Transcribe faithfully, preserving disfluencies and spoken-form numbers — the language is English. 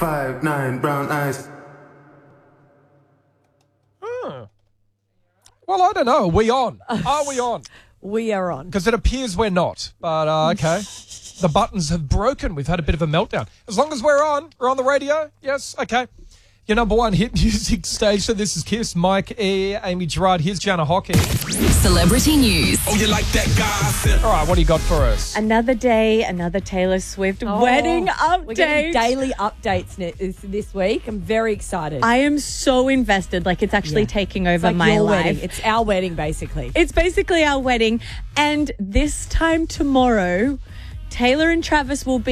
five, nine, brown eyes. Hmm. Well, I don't know. Are we on? Are we on? We are on. Because it appears we're not. But, uh, okay. The buttons have broken. We've had a bit of a meltdown. As long as we're on, we're on the radio. Yes, okay. Your number one hit music station. This is Kiss. Mike E, Amy Gerard. Here's Jana Hockey. Celebrity news. Oh, you like that gossip? All right, what do you got for us? Another day, another Taylor Swift Oh, wedding update. We're getting daily updates ne- this, this week. I'm very excited. I am so invested. Like, it's actually Yeah. taking It's over like my your life. wedding. It's our wedding, basically. It's basically our wedding. And this time tomorrow, Taylor and Travis will be